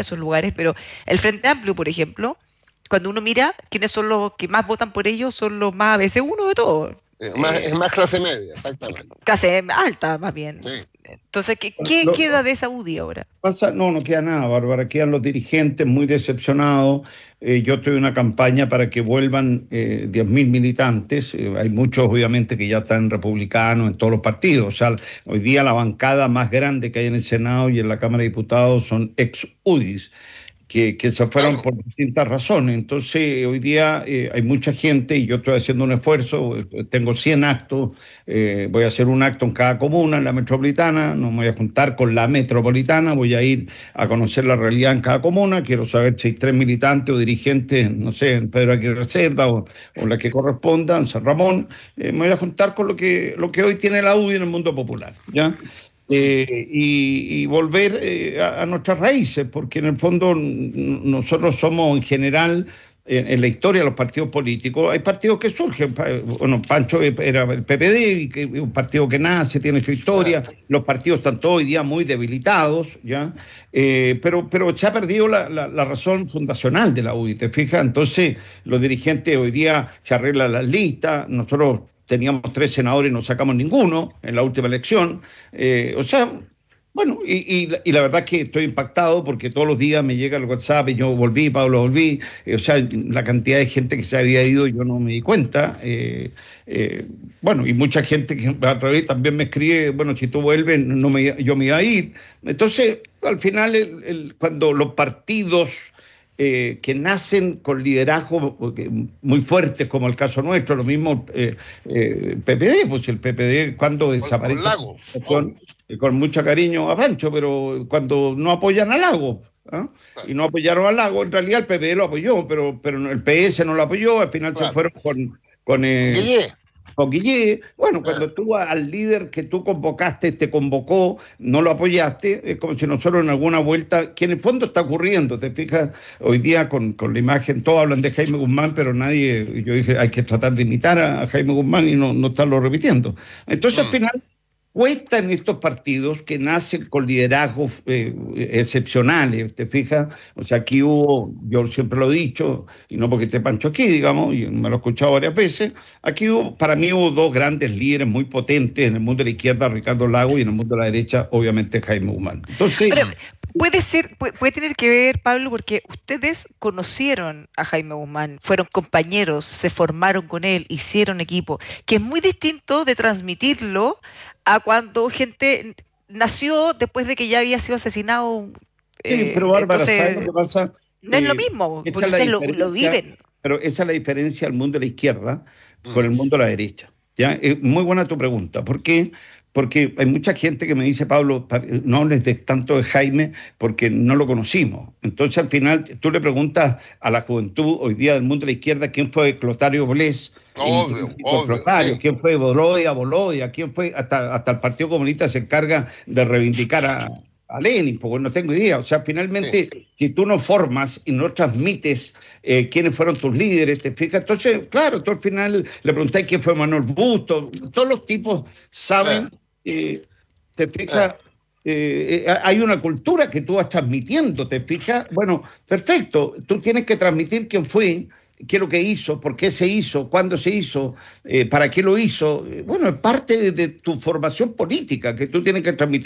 esos lugares, pero el Frente Amplio, por ejemplo, cuando uno mira quiénes son los que más votan por ellos, son los más a veces uno de todos. Es más clase media, exactamente. Clase alta, más bien. Sí. Entonces, Bueno, ¿qué queda de esa UDI ahora? no queda nada, Bárbara. Quedan los dirigentes muy decepcionados. Yo estoy en una campaña para que vuelvan 10.000 militantes. Hay muchos, obviamente, que ya están republicanos en todos los partidos. O sea, hoy día la bancada más grande que hay en el Senado y en la Cámara de Diputados son ex-UDIs. Que se fueron Claro. por distintas razones. Entonces, hoy día hay mucha gente y yo estoy haciendo un esfuerzo, tengo 100 actos, voy a hacer un acto en cada comuna, en la metropolitana, no me voy a juntar con la metropolitana, voy a ir a conocer la realidad en cada comuna, quiero saber si hay 3 militantes o dirigentes, no sé, en Pedro Aguirre Cerda o la que corresponda, en San Ramón, me voy a juntar con lo que hoy tiene la UDI en el mundo popular, ¿ya? Y volver a nuestras raíces, porque en el fondo nosotros somos en general, en la historia de los partidos políticos, hay partidos que surgen, bueno, Pancho era el PPD, y que un partido que nace, tiene su historia, los partidos están todos hoy día muy debilitados, ¿ya? Pero se ha perdido la razón fundacional de la UDI, ¿te fijas? Entonces los dirigentes hoy día se arreglan las listas, nosotros teníamos 3 senadores y no sacamos ninguno en la última elección. O sea, bueno, y la verdad es que estoy impactado porque todos los días me llega el WhatsApp y yo volví, Pablo, volví. O sea, la cantidad de gente que se había ido yo no me di cuenta. Bueno, y mucha gente que al revés también me escribe, bueno, si tú vuelves, yo me iba a ir. Entonces, al final, cuando los partidos que nacen con liderazgo muy fuertes, como el caso nuestro, lo mismo PPD, pues el PPD cuando desaparece Con Lago. con mucho cariño a Pancho, pero cuando no apoyan a Lago, ¿ah? Y no apoyaron a Lago, en realidad el PPD lo apoyó, pero el PS no lo apoyó, al final se fueron con Guille. con Guille. Bueno, cuando tú al líder que tú convocaste te convocó, no lo apoyaste, es como si nosotros en alguna vuelta, que en el fondo está ocurriendo, te fijas, hoy día con la imagen, todos hablan de Jaime Guzmán, pero nadie, yo dije, hay que tratar de imitar a Jaime Guzmán y no estarlo repitiendo. Entonces al final cuesta en estos partidos que nacen con liderazgos excepcionales, ¿te fijas? O sea, aquí hubo, yo siempre lo he dicho, y no porque esté Pancho aquí, digamos, y me lo he escuchado varias veces, aquí para mí hubo 2 grandes líderes muy potentes en el mundo de la izquierda, Ricardo Lago, y en el mundo de la derecha, obviamente, Jaime Guzmán. Entonces... Pero puede tener que ver, Pablo, porque ustedes conocieron a Jaime Guzmán, fueron compañeros, se formaron con él, hicieron equipo, que es muy distinto de transmitirlo a cuando gente nació después de que ya había sido asesinado. Sí, pero Bárbara, ¿sabes lo que Entonces, pasa? no es lo mismo, Esa porque es la ustedes lo diferencia, viven. pero esa es la diferencia del mundo de la izquierda con el mundo de la derecha. ¿Ya? Muy buena tu pregunta. ¿Por qué? Porque hay mucha gente que me dice, Pablo, no hables tanto de Jaime porque no lo conocimos. Entonces, al final, tú le preguntas a la juventud hoy día del mundo de la izquierda quién fue Clotario Blés, Obvio, Clotario, sí. quién fue Bolodia, quién fue, hasta el Partido Comunista se encarga de reivindicar a Lenin, porque no tengo idea. O sea, finalmente, si tú no formas y no transmites quiénes fueron tus líderes, te fijas. Entonces, claro, tú al final le preguntáis quién fue Manuel Busto, todos los tipos saben, te fijas. Hay una cultura que tú vas transmitiendo, te fijas. Bueno, perfecto, tú tienes que transmitir quién fue, qué es lo que hizo, por qué se hizo, cuándo se hizo, para qué lo hizo. Bueno, es parte de tu formación política que tú tienes que transmitir.